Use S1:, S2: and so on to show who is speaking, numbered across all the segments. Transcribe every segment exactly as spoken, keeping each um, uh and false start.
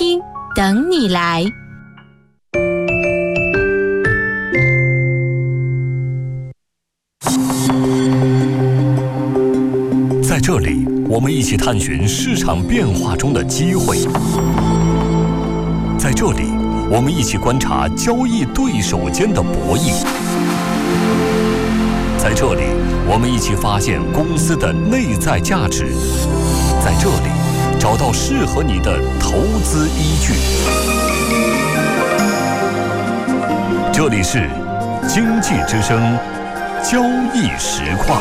S1: 听，等你来。
S2: 在这里，我们一起探寻市场变化中的机会。在这里，我们一起观察交易对手间的博弈。在这里，我们一起发现公司的内在价值。在这里，找到适合你的投资依据。这里是经济之声交易实况。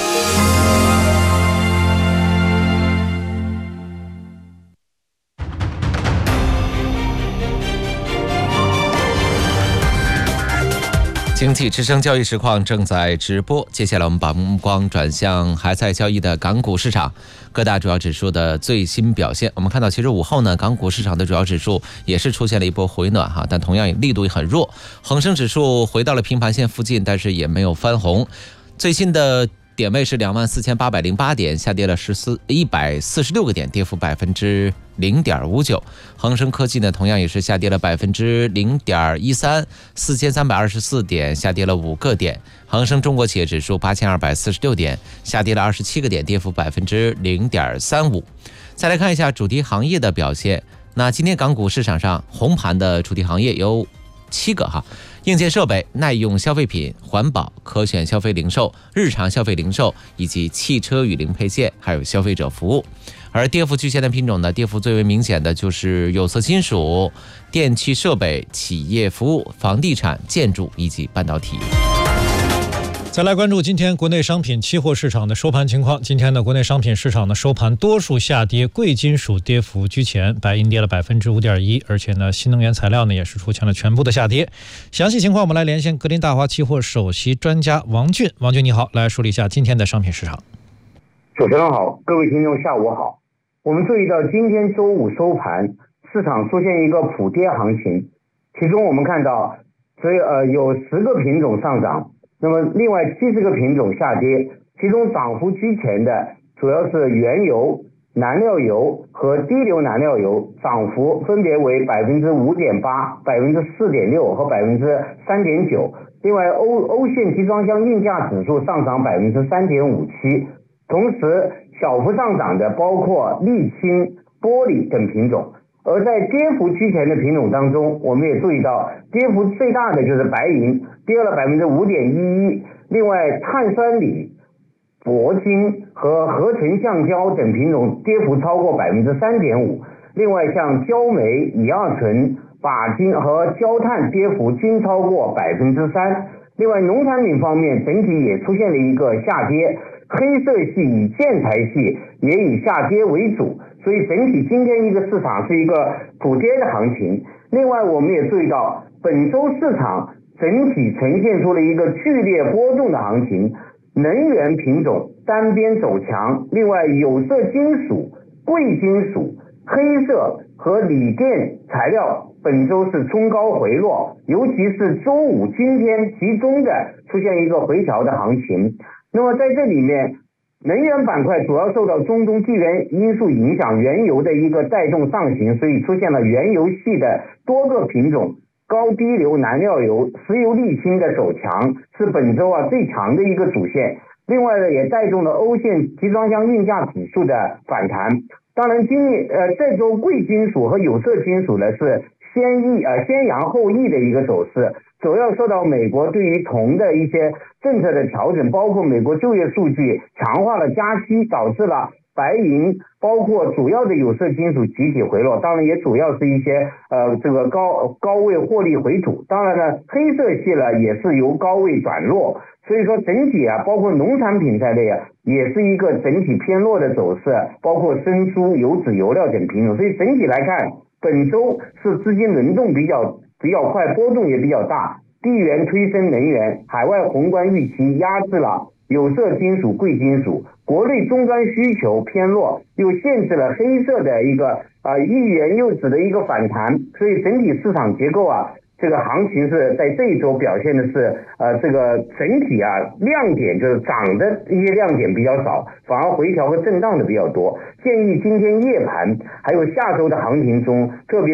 S3: 经济之声交易实况正在直播，接下来我们把目光转向还在交易的港股市场，各大主要指数的最新表现。我们看到，其实午后呢，港股市场的主要指数也是出现了一波回暖哈，但同样力度也很弱。恒生指数回到了平盘线附近，但是也没有翻红。最新的点位是两万四千八百零八点，下跌了十四一百四十六个点，跌幅百分之零点五九。恒生科技呢，同样也是下跌了百分之零点一三，四千三百二十四点，下跌了五个点。恒生中国企业指数八千二百四十六点，下跌了二十七个点，跌幅百分之零点三五。再来看一下主题行业的表现。那今天港股市场上红盘的主题行业有七个哈。硬件设备、耐用消费品、环保、可选消费零售、日常消费零售以及汽车与零配件，还有消费者服务。而跌幅居前的品种呢，跌幅最为明显的就是有色金属、电气设备、企业服务、房地产、建筑以及半导体。
S4: 再来关注今天国内商品期货市场的收盘情况。今天的国内商品市场的收盘多数下跌，贵金属跌幅居前，白银跌了百分之五点一，而且呢，新能源材料呢也是出现了全部的下跌。详细情况我们来连线格林大华期货首席专家王俊。王俊你好，来梳理一下今天的商品市场。
S5: 主持人好，各位听众下午好。我们注意到今天周五收盘，市场出现一个普跌行情，其中我们看到，所以呃有十个品种上涨。那么另外七十个品种下跌，其中涨幅居前的主要是原油、燃料油和低硫燃料油，涨幅分别为百分之五点八、百分之四点六和百分之三点九。另外欧欧线集装箱运价指数上涨百分之三点五七。同时小幅上涨的包括沥青、玻璃等品种。而在跌幅居前的品种当中，我们也注意到跌幅最大的就是白银，跌了百分之五点一一。另外碳酸锂、铂金和合成橡胶等品种跌幅超过百分之三点五。另外像焦煤、乙二醇、钯金和焦炭跌幅均超过百分之三。另外农产品方面整体也出现了一个下跌，黑色系以建材系也以下跌为主。所以整体今天一个市场是一个普跌的行情。另外我们也注意到本周市场整体呈现出了一个剧烈波动的行情，能源品种单边走强，另外有色金属、贵金属、黑色和锂电材料本周是冲高回落，尤其是周五今天集中的出现一个回调的行情。那么在这里面能源板块主要受到中东地缘因素影响，原油的一个带动上行，所以出现了原油系的多个品种，高低硫燃料油、石油沥青的走强，是本周啊最强的一个主线。另外呢，也带动了欧线集装箱运价指数的反弹。当然今年呃这周贵金属和有色金属呢是先抑呃先扬后抑的一个走势，主要受到美国对于铜的一些政策的调整，包括美国就业数据强化了加息，导致了白银包括主要的有色金属集体回落，当然也主要是一些呃这个高高位获利回吐。当然呢，黑色系呢也是由高位转弱，所以说整体啊，包括农产品在内啊，也是一个整体偏弱的走势，包括生酥、油脂、油料等品种。所以整体来看，本周是资金轮动比较比较快，波动也比较大，地缘推升能源，海外宏观预期压制了有色金属、贵金属，国内终端需求偏弱，又限制了黑色的一个啊一元柚子的一个反弹，所以整体市场结构啊，这个行情是在这一周表现的是呃这个整体啊亮点就是涨的一些亮点比较少，反而回调和震荡的比较多。建议今天夜盘还有下周的行情中，特别